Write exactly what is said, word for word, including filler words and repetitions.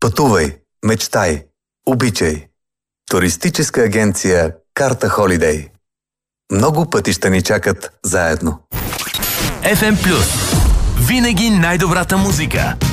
Пътувай, мечтай, обичай. Туристическа агенция Карта Холидей. Много пътища ни чакат заедно. еф ем Плюс. Винаги най-добрата музика.